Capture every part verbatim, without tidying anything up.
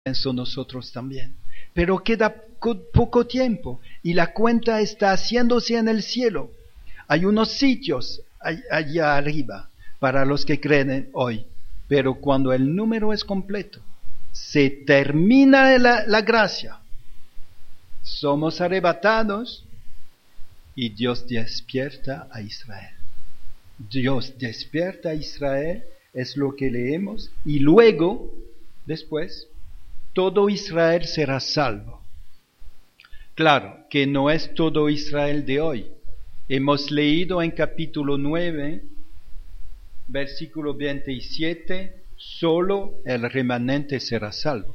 pienso nosotros también. Pero queda poco tiempo y la cuenta está haciéndose en el cielo. Hay unos sitios allá arriba para los que creen hoy, pero cuando el número es completo, se termina la, la gracia. Somos arrebatados y Dios despierta a Israel. Dios despierta a Israel, es lo que leemos, y luego, después, todo Israel será salvo. Claro que no es todo Israel de hoy. Hemos leído en capítulo nueve, versículo veintisiete, solo el remanente será salvo.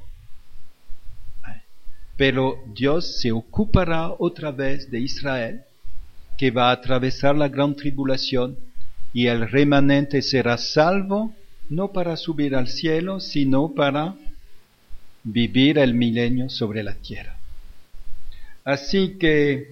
Pero Dios se ocupará otra vez de Israel, que va a atravesar la gran tribulación, y el remanente será salvo, no para subir al cielo, sino para vivir el milenio sobre la tierra. Así que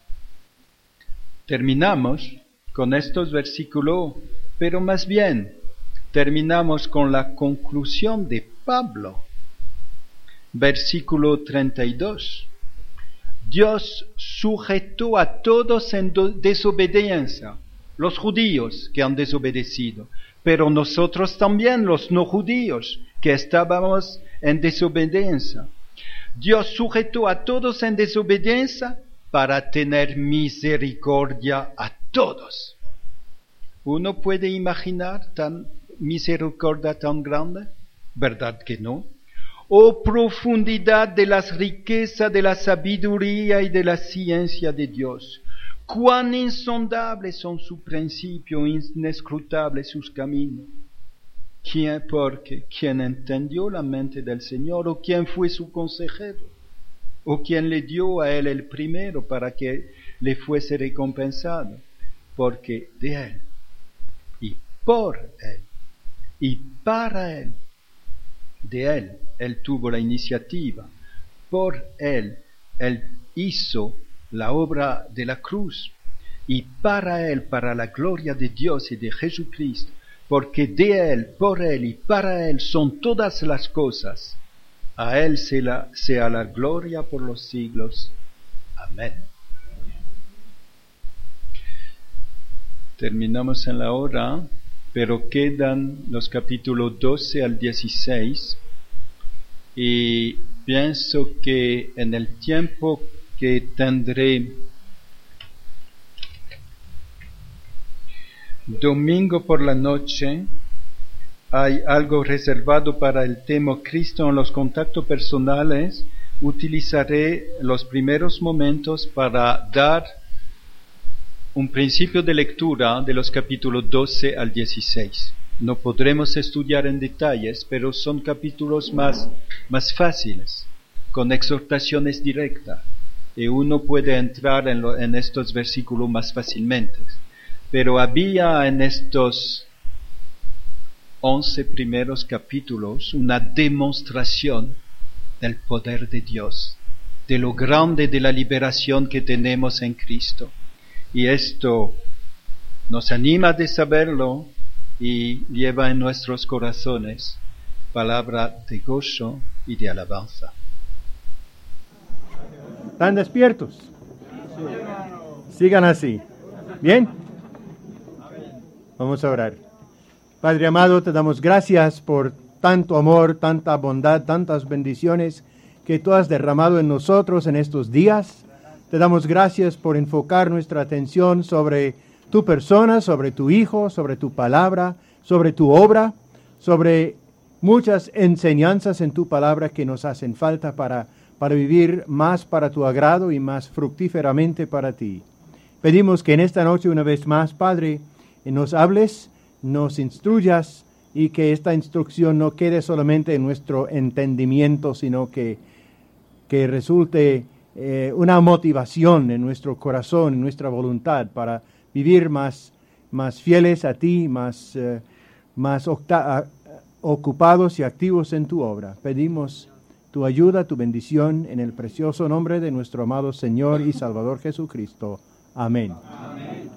terminamos con estos versículos, pero más bien terminamos con la conclusión de Pablo. Versículo treinta y dos. Dios sujetó a todos en desobediencia, los judíos que han desobedecido, pero nosotros también, los no judíos, que estábamos en desobediencia. Dios sujetó a todos en desobediencia para tener misericordia a todos. ¿Uno puede imaginar tan misericordia tan grande? ¿Verdad que no? Oh profundidad de las riquezas de la sabiduría y de la ciencia de Dios. Cuán insondables son sus principios, inescrutables sus caminos. ¿Quién, porque, quién entendió la mente del Señor? ¿O quién fue su consejero? ¿O quién le dio a él el primero para que le fuese recompensado? Porque de él, y por él, y para él, de él, él tuvo la iniciativa. Por él, él hizo la obra de la cruz. Y para él, para la gloria de Dios y de Jesucristo, porque de él, por él y para él son todas las cosas. A él sea la gloria por los siglos. Amén. Terminamos en la hora, pero quedan los capítulos doce al dieciséis. Y pienso que en el tiempo que tendré domingo por la noche, hay algo reservado para el tema Cristo en los contactos personales. Utilizaré los primeros momentos para dar un principio de lectura de los capítulos doce al dieciséis. No podremos estudiar en detalles, pero son capítulos más, más fáciles, con exhortaciones directas, y uno puede entrar en, lo, en estos versículos más fácilmente. Pero había en estos once primeros capítulos una demostración del poder de Dios, de lo grande de la liberación que tenemos en Cristo. Y esto nos anima de saberlo y lleva en nuestros corazones palabra de gozo y de alabanza. ¿Están despiertos? Sigan así. ¿Bien? Vamos a orar. Padre amado, te damos gracias por tanto amor, tanta bondad, tantas bendiciones que tú has derramado en nosotros en estos días. Te damos gracias por enfocar nuestra atención sobre tu persona, sobre tu Hijo, sobre tu palabra, sobre tu obra, sobre muchas enseñanzas en tu palabra que nos hacen falta para, para vivir más para tu agrado y más fructíferamente para ti. Pedimos que en esta noche una vez más, Padre, nos hables, nos instruyas y que esta instrucción no quede solamente en nuestro entendimiento, sino que, que resulte eh, una motivación en nuestro corazón, en nuestra voluntad para vivir más, más fieles a ti, más, eh, más octa- ocupados y activos en tu obra. Pedimos tu ayuda, tu bendición en el precioso nombre de nuestro amado Señor y Salvador Jesucristo. Amén. Amén.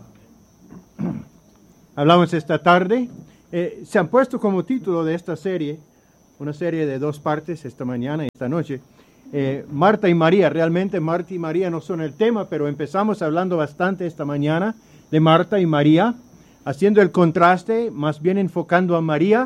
Hablamos esta tarde, eh, se han puesto como título de esta serie, una serie de dos partes esta mañana y esta noche. Eh, Marta y María, realmente Marta y María no son el tema, pero empezamos hablando bastante esta mañana de Marta y María, haciendo el contraste, más bien enfocando a María,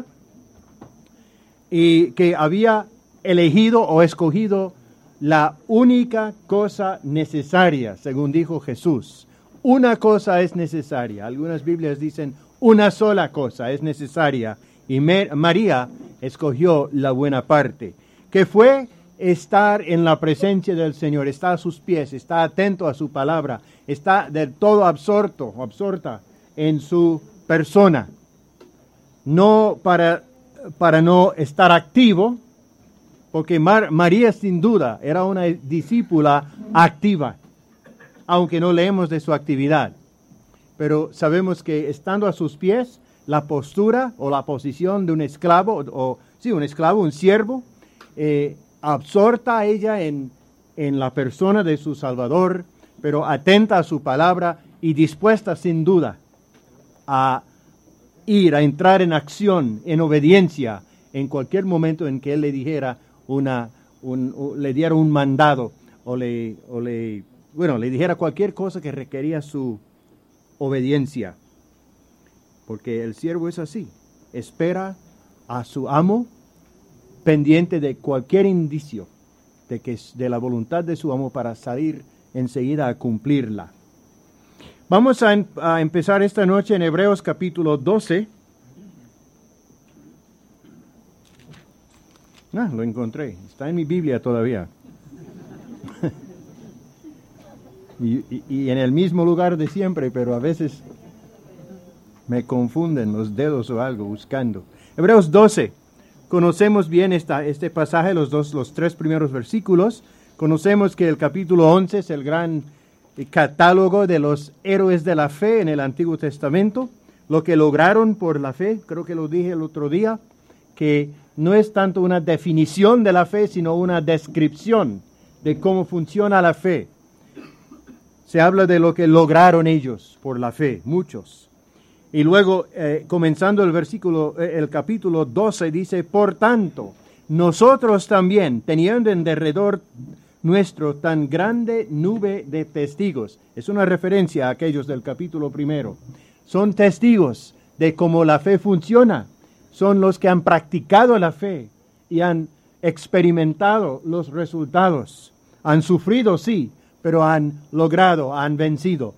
y que había elegido o escogido la única cosa necesaria, según dijo Jesús. Una cosa es necesaria. Algunas Biblias dicen una sola cosa es necesaria. Y María escogió la buena parte, que fue estar en la presencia del Señor, está a sus pies, está atento a su palabra, está del todo absorto, absorta en su persona. No para, para no estar activo, porque Mar, María sin duda era una discípula activa, aunque no leemos de su actividad. Pero sabemos que estando a sus pies, la postura o la posición de un esclavo, o sí, un esclavo, un siervo, eh, absorta a ella en, en la persona de su Salvador, pero atenta a su palabra y dispuesta sin duda a ir, a entrar en acción, en obediencia, en cualquier momento en que Él le dijera una, un, un, le diera un mandado o le, o le, bueno, le dijera cualquier cosa que requería su obediencia. Porque el siervo es así, espera a su amo pendiente de cualquier indicio de, que, de la voluntad de su amo para salir enseguida a cumplirla. Vamos a, em, a empezar esta noche en Hebreos capítulo doce. Ah, lo encontré, está en mi Biblia todavía. y, y, y en el mismo lugar de siempre, pero a veces me confunden los dedos o algo buscando. Hebreos doce. Conocemos bien esta, este pasaje, los, dos, los tres primeros versículos. Conocemos que el capítulo once es el gran catálogo de los héroes de la fe en el Antiguo Testamento. Lo que lograron por la fe, creo que lo dije el otro día, que no es tanto una definición de la fe, sino una descripción de cómo funciona la fe. Se habla de lo que lograron ellos por la fe, muchos. Y luego, eh, comenzando el versículo, eh, el capítulo doce, dice, por tanto, nosotros también, teniendo en derredor nuestro tan grande nube de testigos. Es una referencia a aquellos del capítulo primero. Son testigos de cómo la fe funciona. Son los que han practicado la fe y han experimentado los resultados. Han sufrido, sí, pero han logrado, han vencido.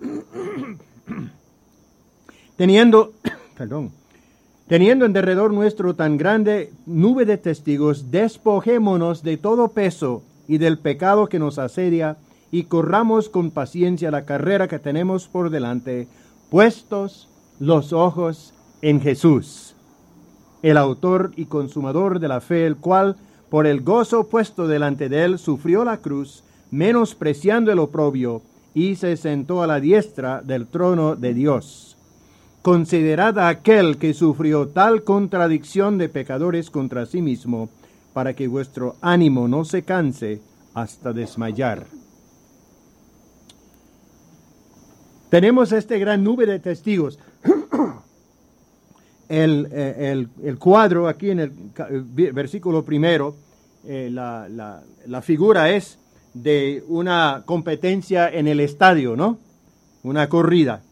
Teniendo, perdón, teniendo en derredor nuestro tan grande nube de testigos, despojémonos de todo peso y del pecado que nos asedia, y corramos con paciencia la carrera que tenemos por delante, puestos los ojos en Jesús, el autor y consumador de la fe, el cual, por el gozo puesto delante de él, sufrió la cruz, menospreciando el oprobio, y se sentó a la diestra del trono de Dios. Considerad a aquel que sufrió tal contradicción de pecadores contra sí mismo, para que vuestro ánimo no se canse hasta desmayar. Tenemos este gran nube de testigos. el, el, el cuadro aquí en el versículo primero, eh, la, la, la figura es de una competencia en el estadio, ¿no? Una corrida.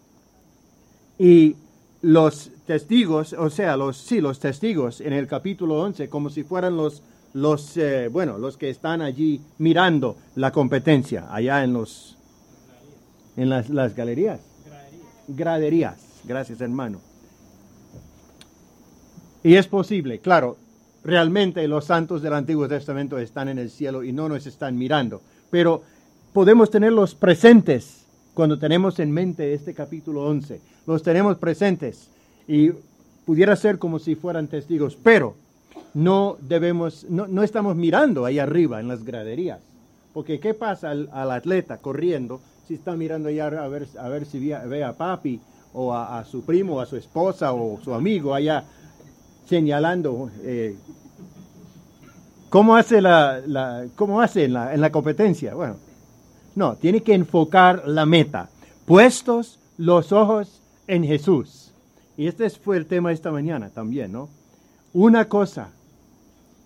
Y los testigos, o sea, los sí, los testigos en el capítulo once, como si fueran los, los eh, bueno, los que están allí mirando la competencia, allá en los, en las, las galerías. Graderías. Graderías. Gracias, hermano. Y es posible, claro, realmente los santos del Antiguo Testamento están en el cielo y no nos están mirando, pero podemos tenerlos presentes cuando tenemos en mente este capítulo once. Los tenemos presentes y pudiera ser como si fueran testigos, pero no debemos, no, no estamos mirando ahí arriba en las graderías, porque ¿qué pasa al, al atleta corriendo si está mirando allá a ver, a ver si ve, ve a papi o a, a su primo, o a su esposa o su amigo allá señalando? Eh, ¿Cómo hace, la, la, cómo hace en, la, en la competencia? Bueno, no, tiene que enfocar la meta, puestos los ojos en Jesús. Y este fue el tema esta mañana también, ¿no? Una cosa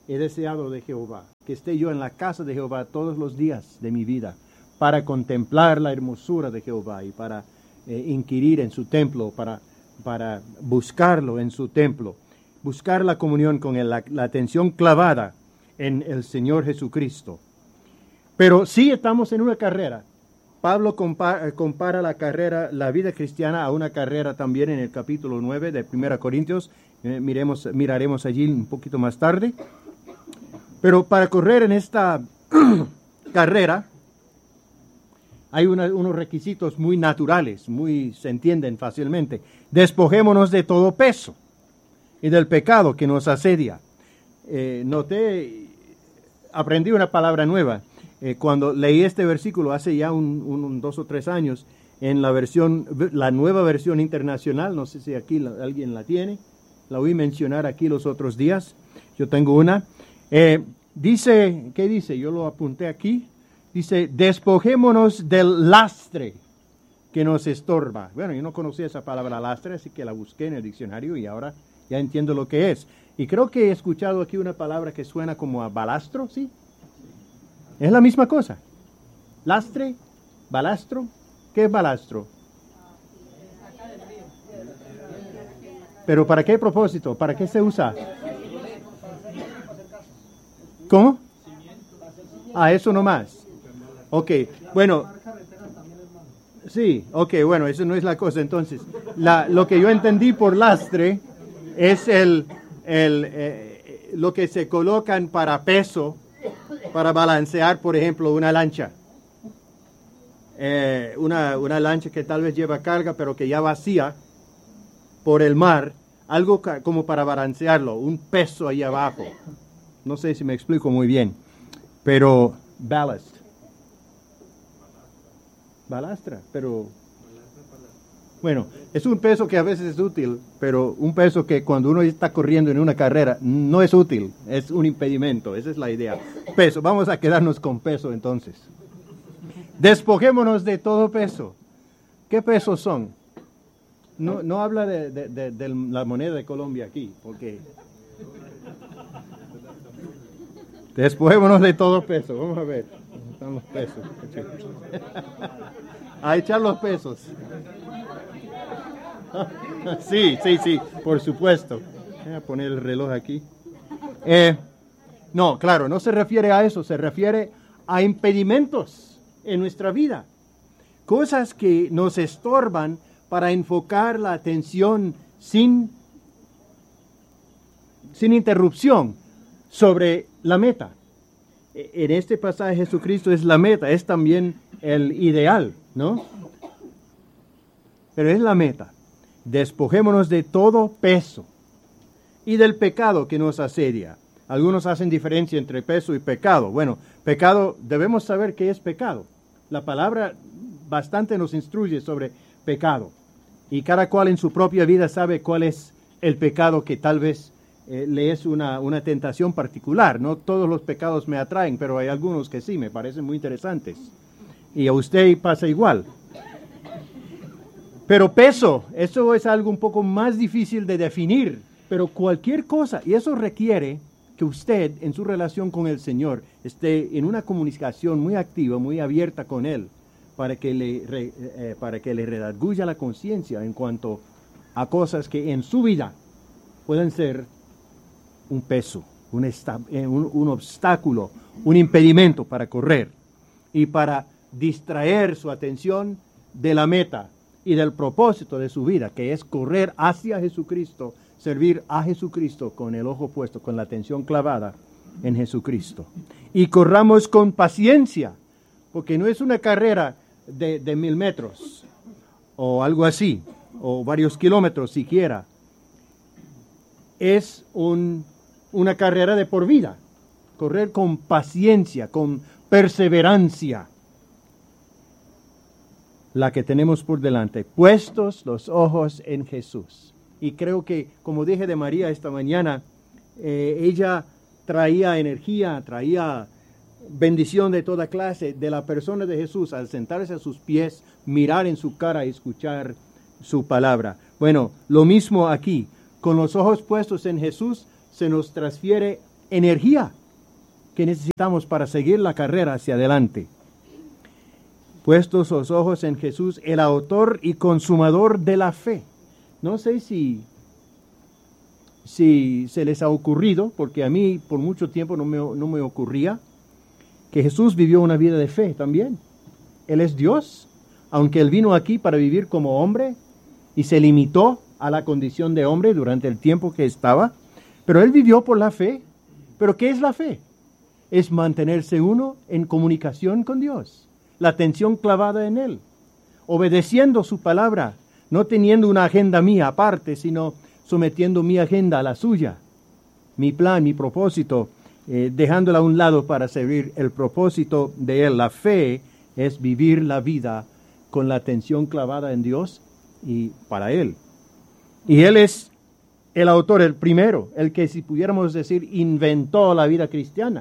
he deseado de Jehová, que esté yo en la casa de Jehová todos los días de mi vida, para contemplar la hermosura de Jehová y para eh, inquirir en su templo, para, para buscarlo en su templo, buscar la comunión con él, la, la atención clavada en el Señor Jesucristo. Pero sí estamos en una carrera. Pablo compara, compara la carrera, la vida cristiana a una carrera también en el capítulo nueve de Primera Corintios. Eh, miremos, miraremos allí un poquito más tarde. Pero para correr en esta carrera hay una, unos requisitos muy naturales, muy se entienden fácilmente. Despojémonos de todo peso y del pecado que nos asedia. Eh, noté, aprendí una palabra nueva. Eh, cuando leí este versículo hace ya un, un, un dos o tres años, en la versión, la nueva versión internacional, no sé si aquí la, alguien la tiene, la oí mencionar aquí los otros días, yo tengo una, eh, dice, ¿qué dice? Yo lo apunté aquí, dice, despojémonos del lastre que nos estorba. Bueno, yo no conocía esa palabra lastre, así que la busqué en el diccionario y ahora ya entiendo lo que es. Y creo que he escuchado aquí una palabra que suena como a balastro, ¿sí? Es la misma cosa. Lastre, balastro. ¿Qué es balastro? ¿Pero para qué propósito? ¿Para qué se usa? ¿Cómo? Ah, eso nomás. Ok, bueno. Sí, ok, bueno, eso no es la cosa. Entonces, la, lo que yo entendí por lastre es el, el, eh, lo que se colocan para peso, para balancear, por ejemplo, una lancha. Eh, una, una lancha que tal vez lleva carga, pero que ya vacía por el mar, algo ca- como para balancearlo, un peso ahí abajo. No sé si me explico muy bien, pero ballast. Balastra, pero... Bueno, es un peso que a veces es útil, pero un peso que cuando uno está corriendo en una carrera no es útil, es un impedimento, esa es la idea. Peso, vamos a quedarnos con peso entonces. Despojémonos de todo peso. ¿Qué pesos son? No, no habla de, de, de, de la moneda de Colombia aquí, porque... Despojémonos de todo peso, vamos a ver. ¿Dónde están los pesos? A echar los pesos. Sí, sí, sí, por supuesto. Voy a poner el reloj aquí. Eh, no, claro, no se refiere a eso, se refiere a impedimentos en nuestra vida. Cosas que nos estorban para enfocar la atención sin, sin interrupción sobre la meta. En este pasaje Jesucristo es la meta, es también el ideal, ¿no? Pero es la meta. Despojémonos de todo peso y del pecado que nos asedia. Algunos hacen diferencia entre peso y pecado. Bueno, pecado, debemos saber qué es pecado. La palabra bastante nos instruye sobre pecado. Y cada cual en su propia vida sabe cuál es el pecado que tal vez eh, le es una, una tentación particular. No todos los pecados me atraen, pero hay algunos que sí, me parecen muy interesantes. Y a usted pasa igual. Pero peso, eso es algo un poco más difícil de definir, pero cualquier cosa, y eso requiere que usted en su relación con el Señor esté en una comunicación muy activa, muy abierta con Él, para que le, re, eh, para que le redarguya la conciencia en cuanto a cosas que en su vida pueden ser un peso, un, esta, eh, un, un obstáculo, un impedimento para correr y para distraer su atención de la meta y del propósito de su vida, que es correr hacia Jesucristo, servir a Jesucristo con el ojo puesto, con la atención clavada en Jesucristo. Y corramos con paciencia, porque no es una carrera de, de mil metros, o algo así, o varios kilómetros siquiera. Es un, una carrera de por vida, correr con paciencia, con perseverancia, la que tenemos por delante, puestos los ojos en Jesús. Y creo que, como dije de María esta mañana, eh, ella traía energía, traía bendición de toda clase de la persona de Jesús al sentarse a sus pies, mirar en su cara y escuchar su palabra. Bueno, lo mismo aquí, con los ojos puestos en Jesús, se nos transfiere energía que necesitamos para seguir la carrera hacia adelante. Puestos los ojos en Jesús, el autor y consumador de la fe. No sé si, si se les ha ocurrido, porque a mí por mucho tiempo no me, no me ocurría, que Jesús vivió una vida de fe también. Él es Dios, aunque Él vino aquí para vivir como hombre y se limitó a la condición de hombre durante el tiempo que estaba, pero Él vivió por la fe. ¿Pero qué es la fe? Es mantenerse uno en comunicación con Dios. La atención clavada en Él, obedeciendo su palabra, no teniendo una agenda mía aparte, sino sometiendo mi agenda a la suya, mi plan, mi propósito, eh, dejándola a un lado para servir el propósito de Él. La fe es vivir la vida con la atención clavada en Dios y para Él. Y Él es el autor, el primero, el que, si pudiéramos decir, inventó la vida cristiana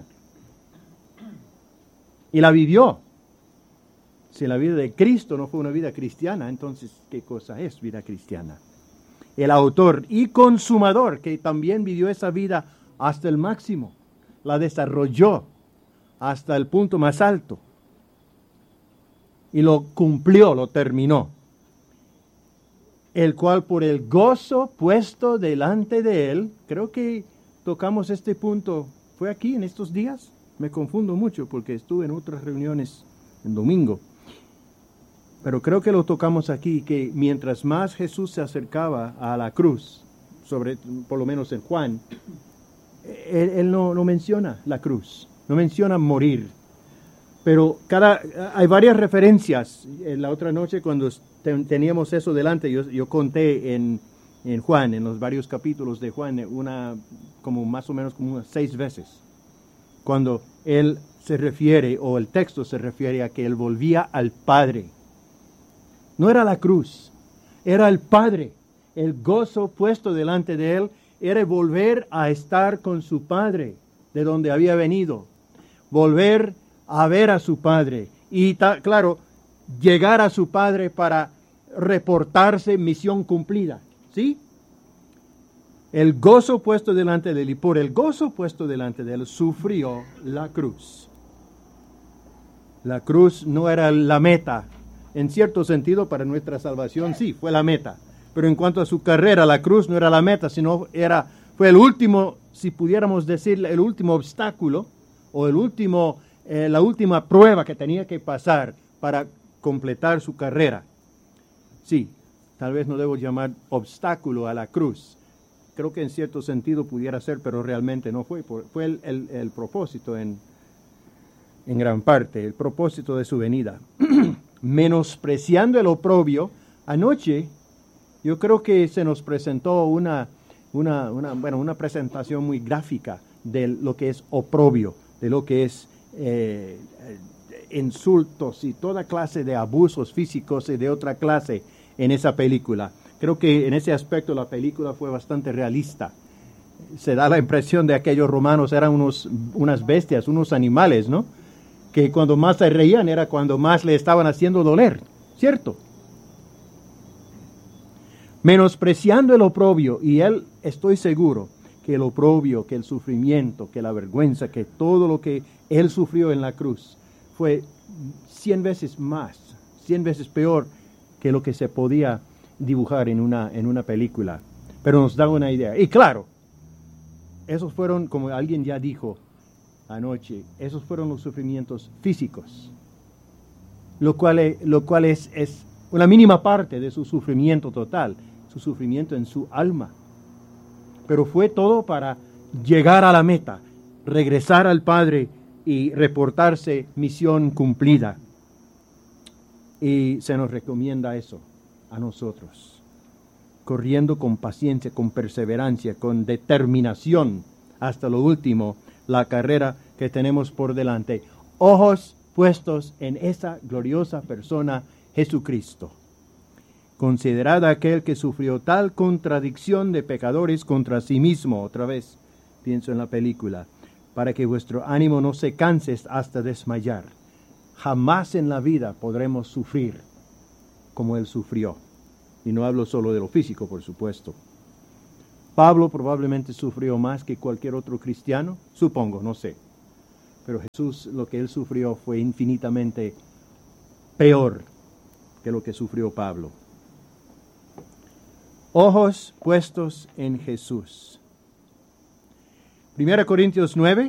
y la vivió. Si la vida de Cristo no fue una vida cristiana, entonces, ¿qué cosa es vida cristiana? El autor y consumador, que también vivió esa vida hasta el máximo, la desarrolló hasta el punto más alto y lo cumplió, lo terminó. El cual por el gozo puesto delante de Él, creo que tocamos este punto, ¿fue aquí en estos días? Me confundo mucho porque estuve en otras reuniones en domingo. Pero creo que lo tocamos aquí, que mientras más Jesús se acercaba a la cruz, sobre, por lo menos en Juan, él, él no, no menciona la cruz, no menciona morir. Pero cada, hay varias referencias. En la otra noche cuando ten, teníamos eso delante, yo, yo conté en, en Juan, en los varios capítulos de Juan, una como más o menos como unas seis veces, cuando él se refiere, o el texto se refiere a que él volvía al Padre. No era la cruz, era el Padre. El gozo puesto delante de Él era volver a estar con su Padre, de donde había venido. Volver a ver a su Padre. Y ta, claro, llegar a su Padre para reportarse misión cumplida. ¿Sí? El gozo puesto delante de Él, y por el gozo puesto delante de Él, sufrió la cruz. La cruz no era la meta. En cierto sentido, para nuestra salvación, sí, fue la meta. Pero en cuanto a su carrera, la cruz no era la meta, sino era, fue el último, si pudiéramos decir, el último obstáculo, o el último, eh, la última prueba que tenía que pasar para completar su carrera. Sí, tal vez no debo llamar obstáculo a la cruz. Creo que en cierto sentido pudiera ser, pero realmente no fue. Fue el, el, el propósito en, en gran parte, el propósito de su venida. Menospreciando el oprobio, anoche yo creo que se nos presentó una, una, una, bueno, una presentación muy gráfica de lo que es oprobio, de lo que es eh, insultos y toda clase de abusos físicos y de otra clase en esa película. Creo que en ese aspecto la película fue bastante realista. Se da la impresión de que aquellos romanos eran unos, unas bestias, unos animales, ¿no? Que cuando más se reían era cuando más le estaban haciendo doler, ¿cierto? Menospreciando el oprobio, y él, estoy seguro, que el oprobio, que el sufrimiento, que la vergüenza, que todo lo que él sufrió en la cruz fue cien veces más, cien veces peor que lo que se podía dibujar en una, en una película. Pero nos da una idea. Y claro, esos fueron, como alguien ya dijo anoche, esos fueron los sufrimientos físicos, lo cual es, lo cual es, es una mínima parte de su sufrimiento total, su sufrimiento en su alma. Pero fue todo para llegar a la meta, regresar al Padre y reportarse misión cumplida. Y se nos recomienda eso a nosotros, corriendo con paciencia, con perseverancia, con determinación hasta lo último, la carrera que tenemos por delante. Ojos puestos en esa gloriosa persona, Jesucristo. Considerad a aquel que sufrió tal contradicción de pecadores contra sí mismo, otra vez pienso en la película, para que vuestro ánimo no se canse hasta desmayar. Jamás en la vida podremos sufrir como Él sufrió. Y no hablo solo de lo físico, por supuesto. Pablo probablemente sufrió más que cualquier otro cristiano, supongo, no sé. Pero Jesús, lo que él sufrió fue infinitamente peor que lo que sufrió Pablo. Ojos puestos en Jesús. Primera Corintios nueve.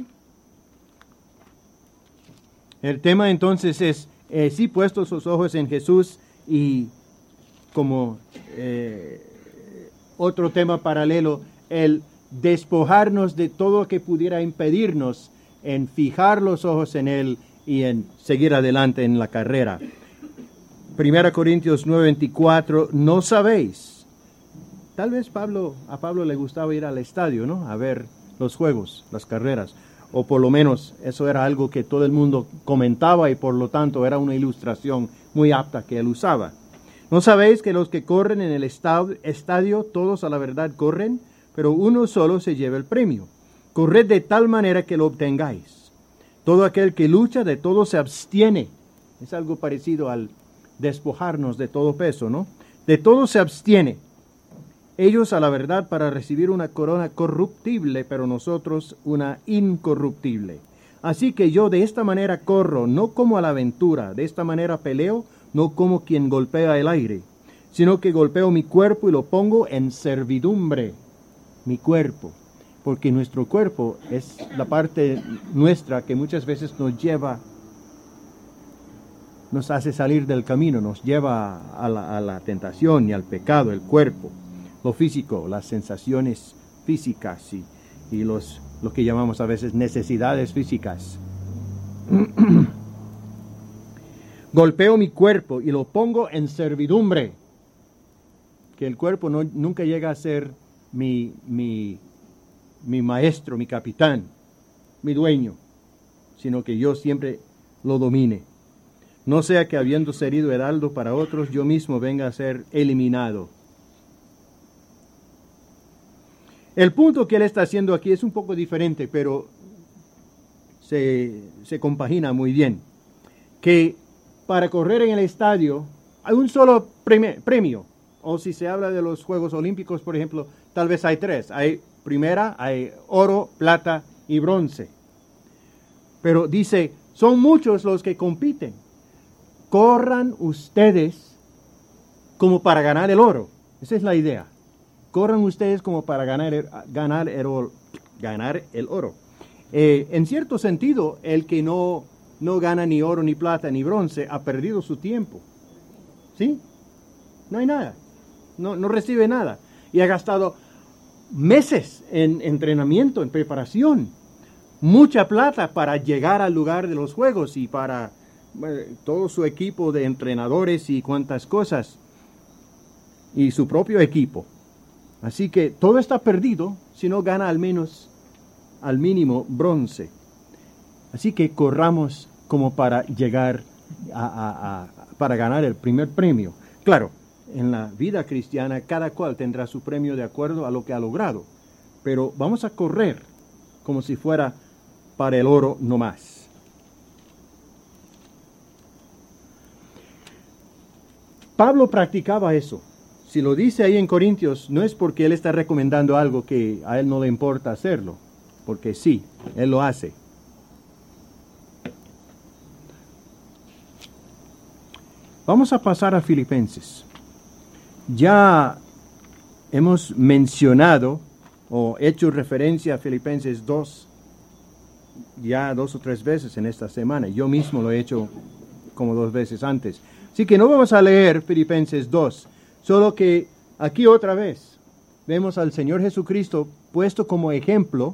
El tema entonces es, eh, sí, puestos los ojos en Jesús, y como eh, otro tema paralelo, el despojarnos de todo lo que pudiera impedirnos en fijar los ojos en Él y en seguir adelante en la carrera. Primera Corintios nueve veinticuatro, ¿no sabéis? Tal vez Pablo, a Pablo le gustaba ir al estadio, ¿no? A ver los juegos, las carreras. O por lo menos eso era algo que todo el mundo comentaba y por lo tanto era una ilustración muy apta que él usaba. ¿No sabéis que los que corren en el estadio, todos a la verdad corren, pero uno solo se lleva el premio? Corred de tal manera que lo obtengáis. Todo aquel que lucha, de todo se abstiene. Es algo parecido al despojarnos de todo peso, ¿no? De todo se abstiene. Ellos a la verdad para recibir una corona corruptible, pero nosotros una incorruptible. Así que yo de esta manera corro, no como a la aventura, de esta manera peleo, no como quien golpea el aire, sino que golpeo mi cuerpo y lo pongo en servidumbre, mi cuerpo, porque nuestro cuerpo es la parte nuestra que muchas veces nos lleva, nos hace salir del camino, nos lleva a la, a la tentación y al pecado, el cuerpo. Lo físico, las sensaciones físicas y, y los, lo que llamamos a veces necesidades físicas. Golpeo mi cuerpo y lo pongo en servidumbre. Que el cuerpo no, nunca llega a ser mi, mi, mi maestro, mi capitán, mi dueño, sino que yo siempre lo domine. No sea que habiendo herido heraldo para otros, yo mismo venga a ser eliminado. El punto que él está haciendo aquí es un poco diferente, pero se, se compagina muy bien. Que para correr en el estadio hay un solo premio, premio. O si se habla de los Juegos Olímpicos, por ejemplo, tal vez hay tres. Hay primera, hay oro, plata y bronce. Pero dice, son muchos los que compiten. Corran ustedes como para ganar el oro. Esa es la idea. Corran ustedes como para ganar el, ganar el oro. Ganar el oro. Eh, en cierto sentido, el que no, no gana ni oro, ni plata, ni bronce, ha perdido su tiempo. ¿Sí? No hay nada. No, no recibe nada. Y ha gastado meses en entrenamiento, en preparación. Mucha plata para llegar al lugar de los juegos y para bueno, todo su equipo de entrenadores y cuantas cosas. Y su propio equipo. Así que todo está perdido si no gana al menos, al mínimo, bronce. Así que corramos como para llegar a, a, a, para ganar el primer premio. Claro, en la vida cristiana cada cual tendrá su premio de acuerdo a lo que ha logrado. Pero vamos a correr como si fuera para el oro no más. Pablo practicaba eso. Si lo dice ahí en Corintios, no es porque él está recomendando algo que a él no le importa hacerlo, porque sí, él lo hace. Vamos a pasar a Filipenses. Ya hemos mencionado o hecho referencia a Filipenses dos, ya dos o tres veces en esta semana. Yo mismo lo he hecho como dos veces antes. Así que no vamos a leer Filipenses dos. Solo que aquí otra vez vemos al Señor Jesucristo puesto como ejemplo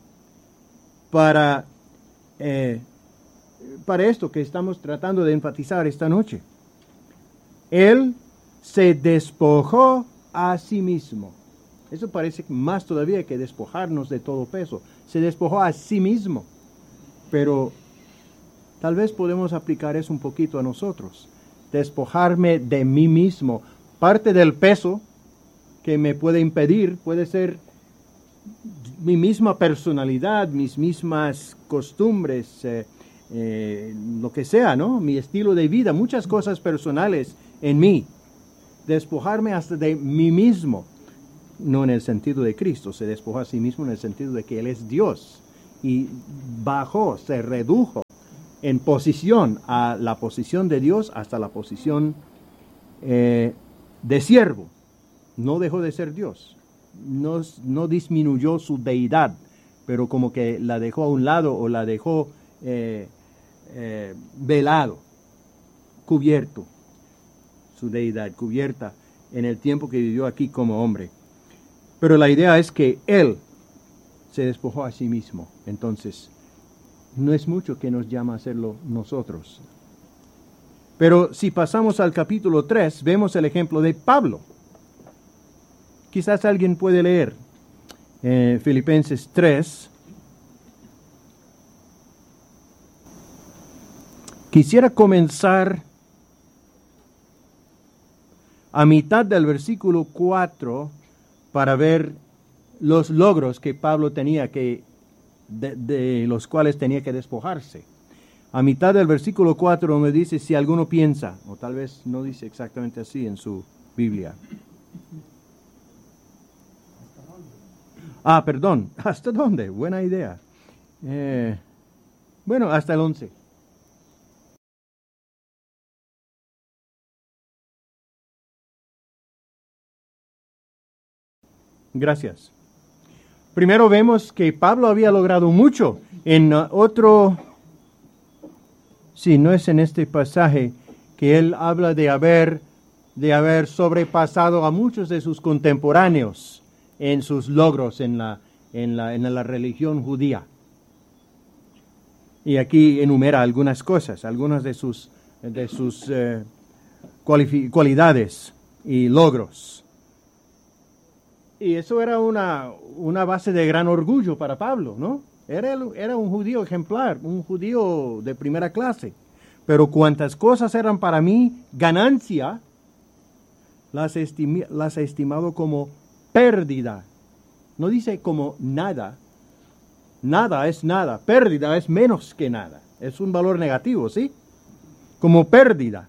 para, eh, para esto que estamos tratando de enfatizar esta noche. Él se despojó a sí mismo. Eso parece más todavía que despojarnos de todo peso. Se despojó a sí mismo. Pero tal vez podemos aplicar eso un poquito a nosotros. Despojarme de mí mismo. Parte del peso que me puede impedir puede ser mi misma personalidad, mis mismas costumbres, eh, eh, lo que sea, ¿no? Mi estilo de vida, muchas cosas personales en mí. Despojarme hasta de mí mismo. no en el sentido de Cristo, se despojó a sí mismo en el sentido de que Él es Dios y bajó, se redujo en posición a la posición de Dios hasta la posición eh, de siervo. No dejó de ser Dios, no, no disminuyó su deidad, pero como que la dejó a un lado o la dejó eh, eh, velado, cubierto, su deidad cubierta en el tiempo que vivió aquí como hombre. Pero la idea es que Él se despojó a sí mismo. Entonces, no es mucho que nos llama a hacerlo nosotros. Pero si pasamos al capítulo tres, vemos el ejemplo de Pablo. Quizás alguien puede leer eh, Filipenses tres. Quisiera comenzar a mitad del versículo cuatro para ver los logros que Pablo tenía que, de, de los cuales tenía que despojarse. A mitad del versículo cuatro me dice, si alguno piensa, o tal vez no dice exactamente así en su Biblia. Ah, perdón, ¿hasta dónde? Buena idea. Eh, bueno, hasta el once. Gracias. Primero vemos que Pablo había logrado mucho. En uh, otro, sí, no es en este pasaje que él habla de haber, de haber sobrepasado a muchos de sus contemporáneos en sus logros en la, en la, en la religión judía. Y aquí enumera algunas cosas, algunas de sus, de sus eh, cualifi- cualidades y logros. Y eso era una, una base de gran orgullo para Pablo, ¿no? Era, era un judío ejemplar, un judío de primera clase. Pero cuantas cosas eran para mí ganancia, las, estimi, las he estimado como pérdida. No dice como nada. Nada es nada. Pérdida es menos que nada. Es un valor negativo, ¿sí? Como pérdida.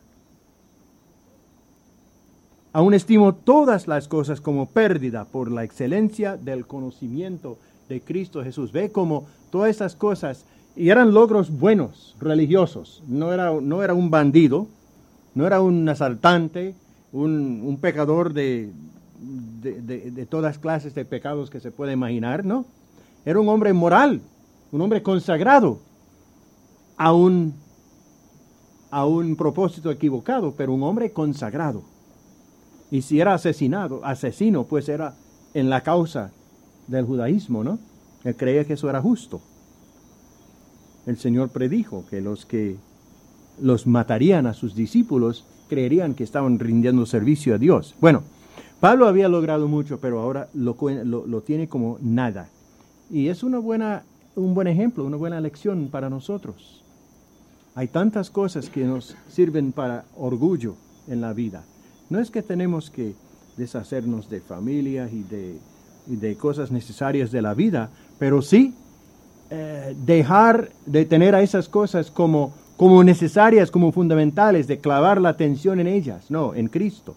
Aún estimo todas las cosas como pérdida por la excelencia del conocimiento de Cristo Jesús. Ve como todas esas cosas, y eran logros buenos, religiosos. No era, no era un bandido, no era un asaltante, un, un pecador de, de, de, de todas clases de pecados que se puede imaginar, ¿no? Era un hombre moral, un hombre consagrado a un, a un propósito equivocado, pero un hombre consagrado. Y si era asesinado, asesino, pues era en la causa del judaísmo, ¿no? Él creía que eso era justo. El Señor predijo que los que los matarían a sus discípulos creerían que estaban rindiendo servicio a Dios. Bueno, Pablo había logrado mucho, pero ahora lo, lo, lo tiene como nada. Y es una buena, un buen ejemplo, una buena lección para nosotros. Hay tantas cosas que nos sirven para orgullo en la vida. No es que tenemos que deshacernos de familia y de, y de cosas necesarias de la vida, pero sí eh, dejar de tener a esas cosas como, como necesarias, como fundamentales, de clavar la atención en ellas, no, en Cristo.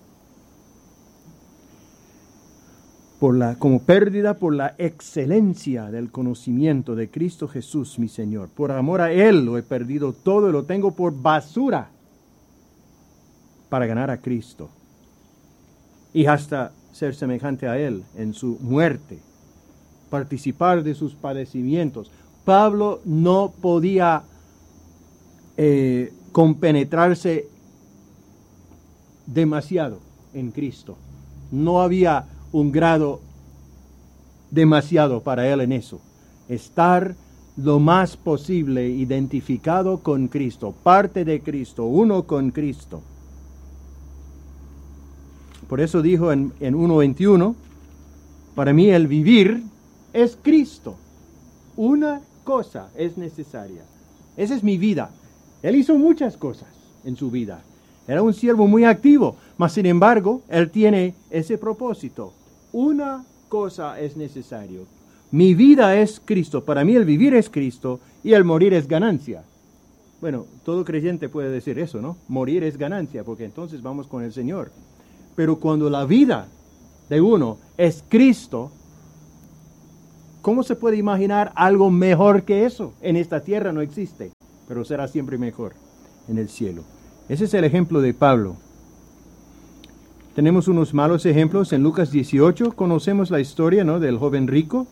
Por la, como pérdida por la excelencia del conocimiento de Cristo Jesús, mi Señor. Por amor a Él lo he perdido todo y lo tengo por basura para ganar a Cristo y hasta ser semejante a Él en su muerte, participar de sus padecimientos. Pablo no podía eh, compenetrarse demasiado en Cristo. No había un grado demasiado para él en eso. Estar lo más posible identificado con Cristo, parte de Cristo, uno con Cristo. Por eso dijo en, en uno veintiuno, para mí el vivir es Cristo. Una cosa es necesaria. Esa es mi vida. Él hizo muchas cosas en su vida. Era un siervo muy activo, mas sin embargo, él tiene ese propósito. Una cosa es necesario. Mi vida es Cristo. Para mí el vivir es Cristo y el morir es ganancia. Bueno, todo creyente puede decir eso, ¿no? Morir es ganancia, porque entonces vamos con el Señor. Pero cuando la vida de uno es Cristo, ¿cómo se puede imaginar algo mejor que eso? En esta tierra no existe, pero será siempre mejor en el cielo. Ese es el ejemplo de Pablo. Tenemos unos malos ejemplos en Lucas dieciocho. Conocemos la historia, ¿no?, del joven rico.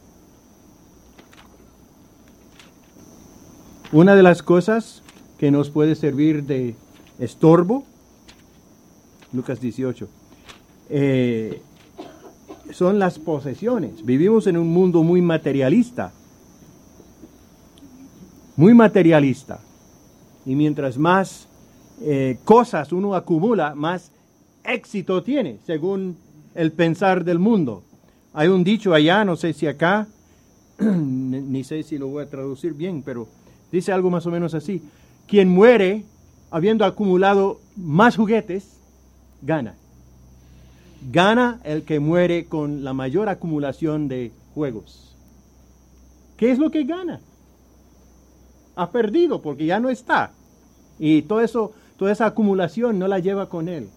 Una de las cosas que nos puede servir de estorbo, Lucas dieciocho, eh, son las posesiones. Vivimos en un mundo muy materialista, muy materialista. Y mientras más eh, cosas uno acumula, más éxito tiene, según el pensar del mundo. Hay un dicho allá, no sé si acá, ni, ni sé si lo voy a traducir bien, pero dice algo más o menos así: quien muere habiendo acumulado más juguetes, gana. Gana el que muere con la mayor acumulación de juegos. ¿Qué es lo que gana? Ha perdido porque ya no está. Y todo eso, toda esa acumulación no la lleva con él.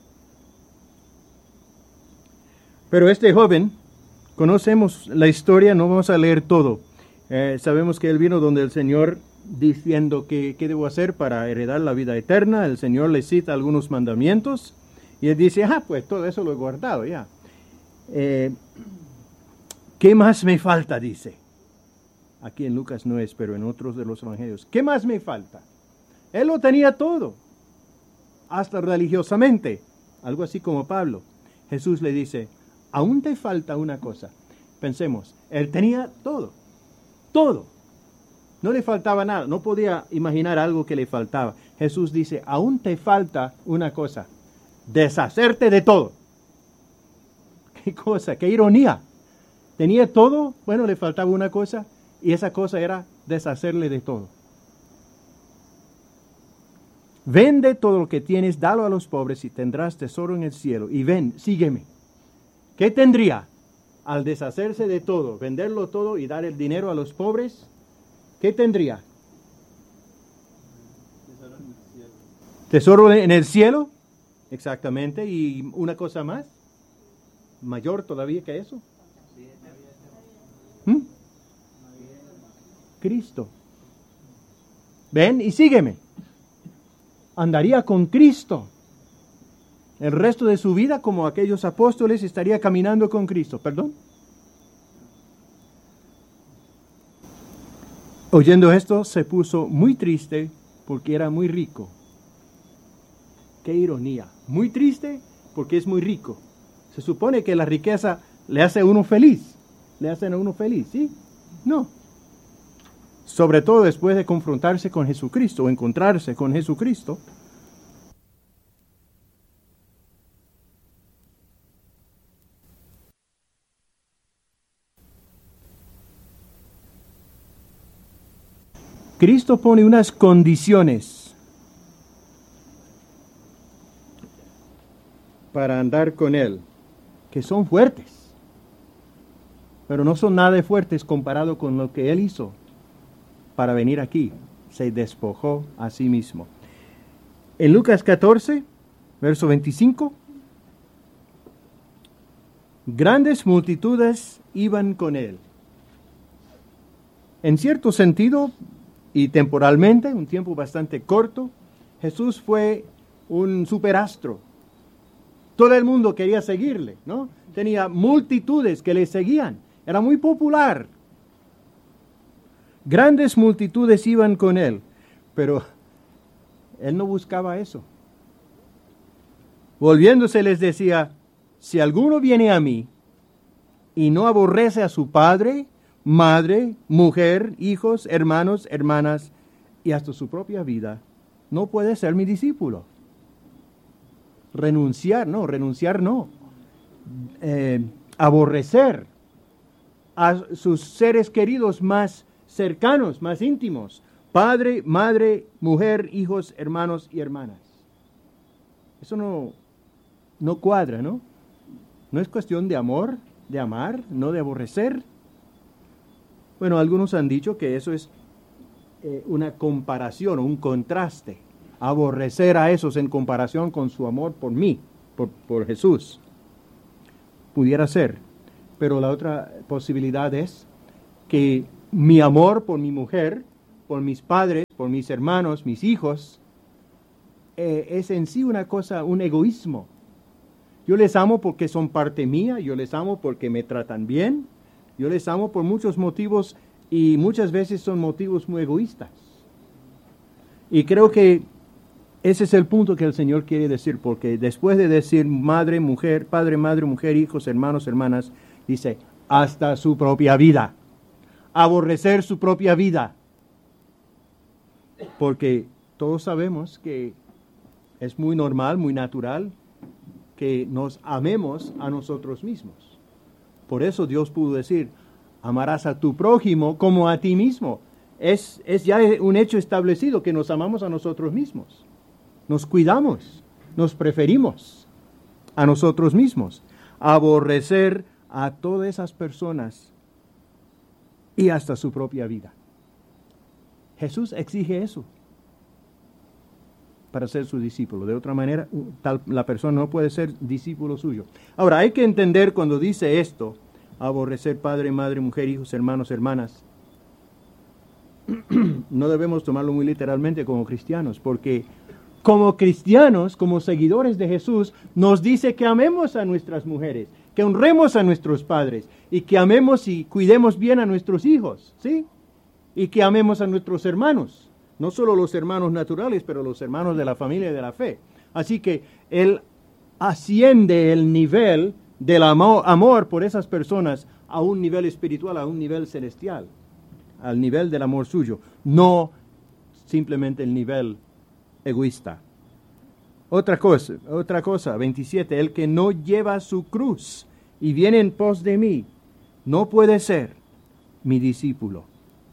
Pero este joven, conocemos la historia, no vamos a leer todo. Eh, sabemos que él vino donde el Señor diciendo que qué debo hacer para heredar la vida eterna. El Señor le cita algunos mandamientos y él dice, ah, pues todo eso lo he guardado ya. Eh, ¿Qué más me falta? Dice. Aquí en Lucas no es, pero en otros de los evangelios. ¿Qué más me falta? Él lo tenía todo, hasta religiosamente, algo así como Pablo. Jesús le dice, aún te falta una cosa. Pensemos, él tenía todo, todo. No le faltaba nada, no podía imaginar algo que le faltaba. Jesús dice, aún te falta una cosa, deshacerte de todo. ¿Qué cosa? ¿Qué ironía? Tenía todo, bueno, le faltaba una cosa, y esa cosa era deshacerle de todo. Vende todo lo que tienes, dalo a los pobres y tendrás tesoro en el cielo. Y ven, sígueme. ¿Qué tendría al deshacerse de todo, venderlo todo y dar el dinero a los pobres? ¿Qué tendría? Tesoro en el cielo. Exactamente. ¿Y una cosa más? ¿Mayor todavía que eso? ¿Mm? Cristo. Ven y sígueme. Andaría con Cristo. El resto de su vida, como aquellos apóstoles, estaría caminando con Cristo. ¿Perdón? Oyendo esto, se puso muy triste porque era muy rico. Qué ironía. Muy triste porque es muy rico. Se supone que la riqueza le hace a uno feliz. Le hacen a uno feliz, ¿sí? No. Sobre todo después de confrontarse con Jesucristo o encontrarse con Jesucristo. Cristo pone unas condiciones para andar con Él, que son fuertes, pero no son nada de fuertes comparado con lo que Él hizo para venir aquí. Se despojó a sí mismo. En Lucas catorce, verso veinticinco, grandes multitudes iban con Él. En cierto sentido, y temporalmente, un tiempo bastante corto, Jesús fue un superastro. Todo el mundo quería seguirle, ¿no? Tenía multitudes que le seguían. Era muy popular. Grandes multitudes iban con él, pero él no buscaba eso. Volviéndose les decía, si alguno viene a mí y no aborrece a su padre, madre, mujer, hijos, hermanos, hermanas y hasta su propia vida, no puede ser mi discípulo. Renunciar, no, renunciar no. Eh, aborrecer a sus seres queridos más cercanos, más íntimos, padre, madre, mujer, hijos, hermanos y hermanas. Eso no, no cuadra, ¿no? No es cuestión de amor, de amar, no de aborrecer. Bueno, algunos han dicho que eso es eh, una comparación o un contraste. Aborrecer a esos en comparación con su amor por mí, por, por Jesús. pudiera ser. Pero la otra posibilidad es que mi amor por mi mujer, por mis padres, por mis hermanos, mis hijos, eh, es en sí una cosa, un egoísmo. Yo les amo porque son parte mía, yo les amo porque me tratan bien, yo les amo por muchos motivos y muchas veces son motivos muy egoístas. Y creo que ese es el punto que el Señor quiere decir, porque después de decir madre, mujer, padre, madre, mujer, hijos, hermanos, hermanas, dice hasta su propia vida, aborrecer su propia vida. Porque todos sabemos que es muy normal, muy natural, que nos amemos a nosotros mismos. Por eso Dios pudo decir, amarás a tu prójimo como a ti mismo. Es, es ya un hecho establecido que nos amamos a nosotros mismos. Nos cuidamos, nos preferimos a nosotros mismos. Aborrecer a todas esas personas y hasta su propia vida. Jesús exige eso para ser su discípulo. De otra manera, tal, la persona no puede ser discípulo suyo. Ahora, hay que entender cuando dice esto, aborrecer padre, madre, mujer, hijos, hermanos, hermanas, no debemos tomarlo muy literalmente como cristianos, porque como cristianos, como seguidores de Jesús, nos dice que amemos a nuestras mujeres, que honremos a nuestros padres, y que amemos y cuidemos bien a nuestros hijos, ¿sí? Y que amemos a nuestros hermanos. No solo los hermanos naturales, pero los hermanos de la familia y de la fe. Así que Él asciende el nivel del amor, amor por esas personas a un nivel espiritual, a un nivel celestial, al nivel del amor suyo, no simplemente el nivel egoísta. Otra cosa, otra cosa, veintisiete, el que no lleva su cruz y viene en pos de mí, no puede ser mi discípulo.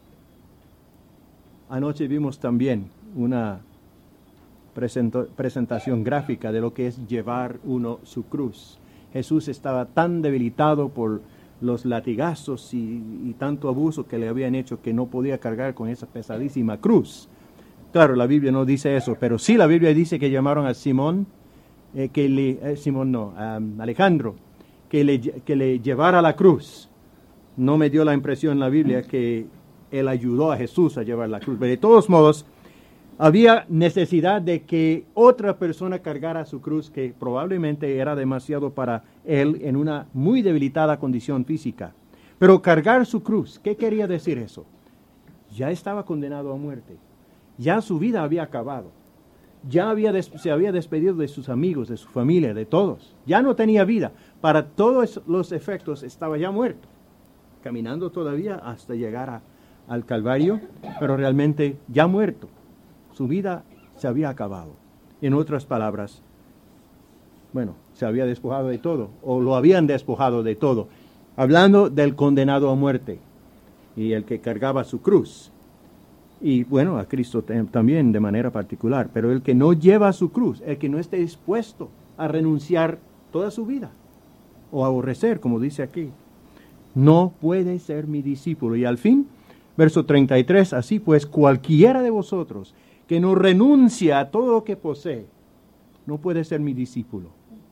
Anoche vimos también una presento, presentación gráfica de lo que es llevar uno su cruz. Jesús estaba tan debilitado por los latigazos y, y tanto abuso que le habían hecho que no podía cargar con esa pesadísima cruz. Claro, la Biblia no dice eso, pero sí la Biblia dice que llamaron a Simón, eh, que le, eh, Simón no, a Alejandro, que le, que le llevara la cruz. No me dio la impresión en la Biblia que él ayudó a Jesús a llevar la cruz. Pero de todos modos, había necesidad de que otra persona cargara su cruz, que probablemente era demasiado para él en una muy debilitada condición física. Pero cargar su cruz, ¿qué quería decir eso? Ya estaba condenado a muerte. Ya su vida había acabado. Ya había des- se había despedido de sus amigos, de su familia, de todos. Ya no tenía vida. Para todos los efectos estaba ya muerto. Caminando todavía hasta llegar a al Calvario, pero realmente ya muerto. Su vida se había acabado. En otras palabras, bueno, se había despojado de todo, o lo habían despojado de todo. Hablando del condenado a muerte y el que cargaba su cruz. Y bueno, a Cristo también de manera particular, pero el que no lleva su cruz, el que no esté dispuesto a renunciar toda su vida, o aborrecer, como dice aquí, no puede ser mi discípulo. Y al fin, verso treinta y tres, así pues, cualquiera de vosotros que no renuncia a todo lo que posee, no puede ser mi discípulo.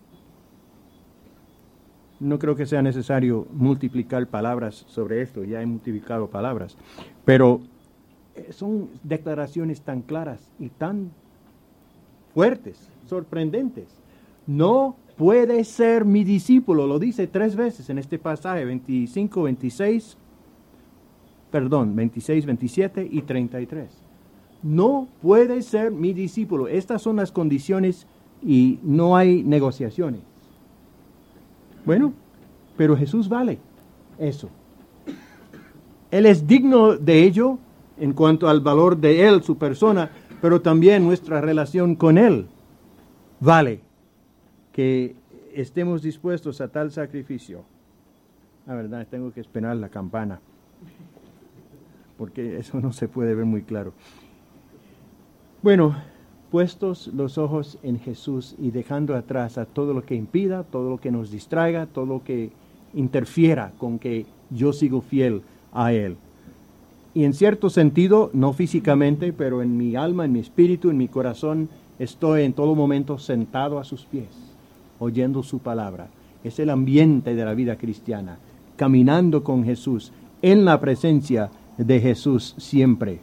No creo que sea necesario multiplicar palabras sobre esto, ya he multiplicado palabras, pero son declaraciones tan claras y tan fuertes, sorprendentes. No puede ser mi discípulo, lo dice tres veces en este pasaje, veinticinco, veintiséis, perdón, veintiséis, veintisiete y treinta y tres. No puede ser mi discípulo. Estas son las condiciones y no hay negociaciones. Bueno, pero Jesús vale eso. Él es digno de ello en cuanto al valor de Él, su persona, pero también nuestra relación con Él vale que estemos dispuestos a tal sacrificio. La verdad, tengo que esperar la campana, porque eso no se puede ver muy claro. Bueno, puestos los ojos en Jesús y dejando atrás a todo lo que impida, todo lo que nos distraiga, todo lo que interfiera con que yo sigo fiel a Él. Y en cierto sentido, no físicamente, pero en mi alma, en mi espíritu, en mi corazón, estoy en todo momento sentado a sus pies, oyendo su palabra. Es el ambiente de la vida cristiana, caminando con Jesús, en la presencia de Jesús siempre.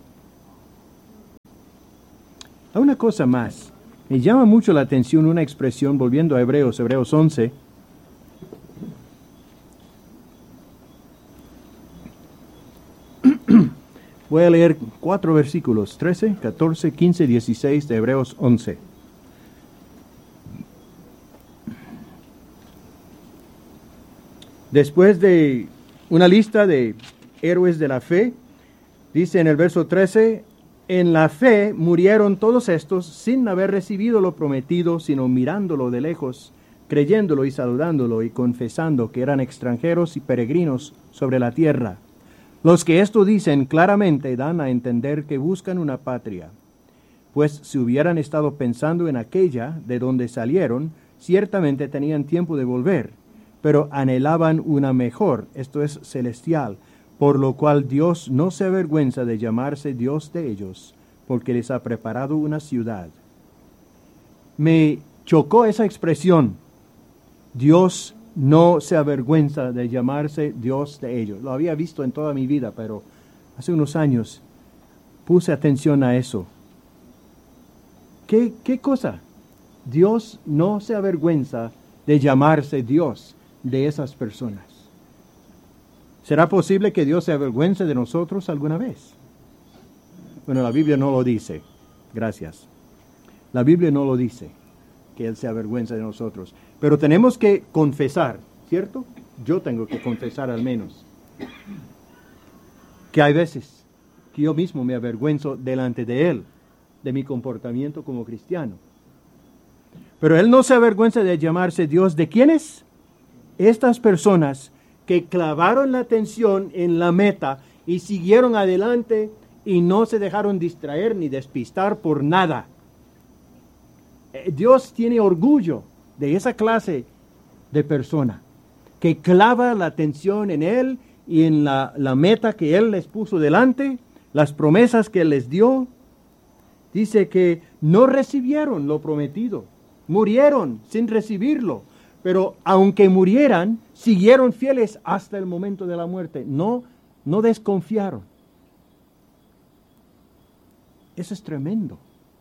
Hay una cosa más. Me llama mucho la atención una expresión, volviendo a Hebreos, Hebreos once. Voy a leer cuatro versículos, trece, catorce, quince, dieciséis de Hebreos once. Después de una lista de héroes de la fe, dice en el verso trece, en la fe murieron todos estos sin haber recibido lo prometido, sino mirándolo de lejos, creyéndolo y saludándolo y confesando que eran extranjeros y peregrinos sobre la tierra. Los que esto dicen claramente dan a entender que buscan una patria, pues si hubieran estado pensando en aquella de donde salieron, ciertamente tenían tiempo de volver, pero anhelaban una mejor, esto es celestial, por lo cual Dios no se avergüenza de llamarse Dios de ellos, porque les ha preparado una ciudad. Me chocó esa expresión, Dios no se avergüenza de llamarse Dios de ellos. Lo había visto en toda mi vida, pero hace unos años puse atención a eso. ¿Qué, qué cosa? Dios no se avergüenza de llamarse Dios de esas personas. ¿Será posible que Dios se avergüence de nosotros alguna vez? Bueno, la Biblia no lo dice. Gracias. La Biblia no lo dice, que Él se avergüenza de nosotros. Pero tenemos que confesar, ¿cierto? Yo tengo que confesar al menos que hay veces que yo mismo me avergüenzo delante de Él, de mi comportamiento como cristiano. Pero Él no se avergüenza de llamarse Dios de ¿quiénes? Estas personas que clavaron la atención en la meta y siguieron adelante y no se dejaron distraer ni despistar por nada. Dios tiene orgullo de esa clase de persona que clava la atención en Él y en la, la meta que Él les puso delante, las promesas que Él les dio. Dice que no recibieron lo prometido, murieron sin recibirlo, pero aunque murieran, siguieron fieles hasta el momento de la muerte, no, no desconfiaron. Eso es tremendo.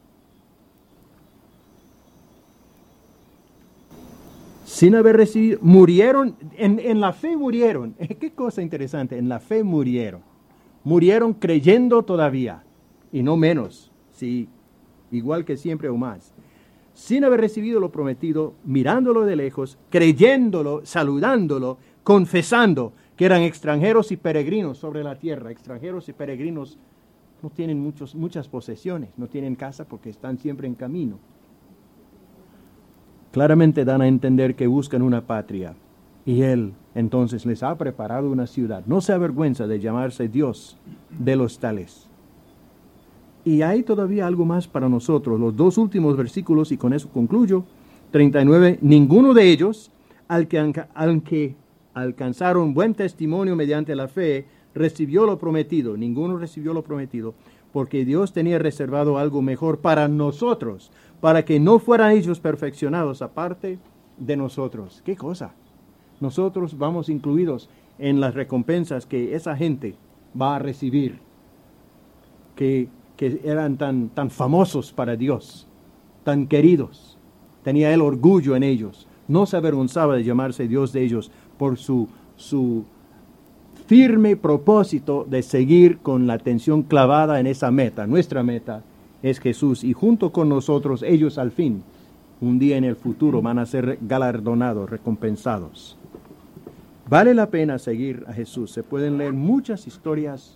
Sin haber recibido, murieron, en, en la fe murieron. Qué cosa interesante, en la fe murieron. Murieron creyendo todavía, y no menos, sí, igual que siempre o más. Sin haber recibido lo prometido, mirándolo de lejos, creyéndolo, saludándolo, confesando que eran extranjeros y peregrinos sobre la tierra. Extranjeros y peregrinos no tienen muchos, muchas posesiones, no tienen casa porque están siempre en camino. Claramente dan a entender que buscan una patria, y Él entonces les ha preparado una ciudad. No se avergüenza de llamarse Dios de los tales. Y hay todavía algo más para nosotros, los dos últimos versículos, y con eso concluyo. treinta y nueve, ninguno de ellos, al que, al que alcanzaron buen testimonio mediante la fe, recibió lo prometido. Ninguno recibió lo prometido, porque Dios tenía reservado algo mejor para nosotros, para que no fueran ellos perfeccionados aparte de nosotros. ¿Qué cosa? Nosotros vamos incluidos en las recompensas que esa gente va a recibir, que, que eran tan, tan famosos para Dios, tan queridos. Tenía Él orgullo en ellos. No se avergonzaba de llamarse Dios de ellos por su, su firme propósito de seguir con la atención clavada en esa meta. Nuestra meta es Jesús, y junto con nosotros ellos al fin, un día en el futuro, van a ser galardonados, recompensados. Vale la pena seguir a Jesús. Se pueden leer muchas historias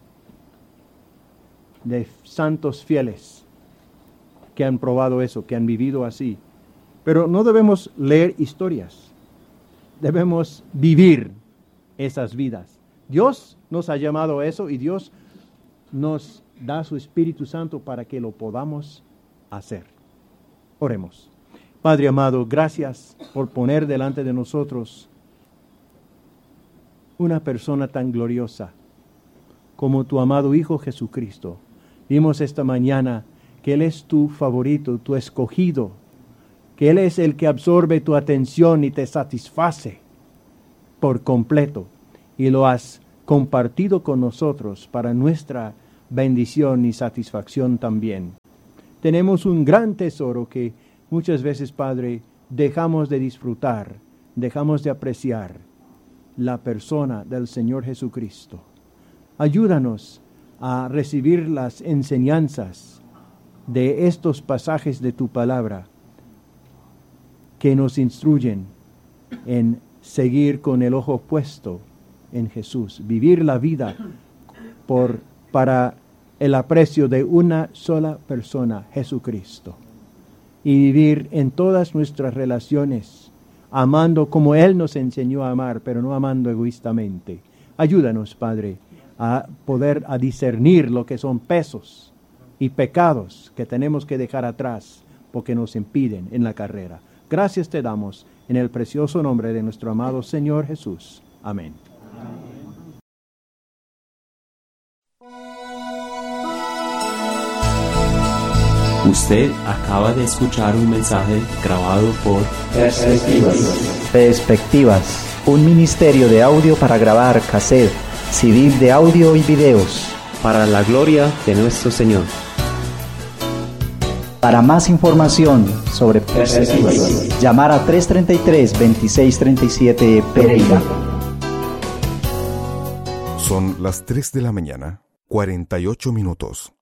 de santos fieles que han probado eso, que han vivido así. Pero no debemos leer historias, debemos vivir esas vidas. Dios nos ha llamado a eso, y Dios nos da su Espíritu Santo para que lo podamos hacer. Oremos. Padre amado, gracias por poner delante de nosotros una persona tan gloriosa como tu amado Hijo Jesucristo. Vimos esta mañana que Él es tu favorito, tu escogido, que Él es el que absorbe tu atención y te satisface por completo y lo has compartido con nosotros para nuestra bendición y satisfacción también. Tenemos un gran tesoro que muchas veces, Padre, dejamos de disfrutar, dejamos de apreciar, la persona del Señor Jesucristo. Ayúdanos a recibir las enseñanzas de estos pasajes de tu palabra que nos instruyen en seguir con el ojo puesto en Jesús, vivir la vida por, para el aprecio de una sola persona, Jesucristo, y vivir en todas nuestras relaciones, amando como Él nos enseñó a amar, pero no amando egoístamente. Ayúdanos, Padre, a poder a discernir lo que son pesos y pecados que tenemos que dejar atrás porque nos impiden en la carrera. Gracias te damos en el precioso nombre de nuestro amado Señor Jesús. Amén. Usted acaba de escuchar un mensaje grabado por Perspectivas. Perspectivas, un ministerio de audio para grabar cassette, C D de audio y videos. para la gloria de nuestro Señor. Para más información sobre Perspectivas, llamar a tres treinta y tres, veintiséis treinta y siete Pereira. Son las tres de la mañana, cuarenta y ocho minutos.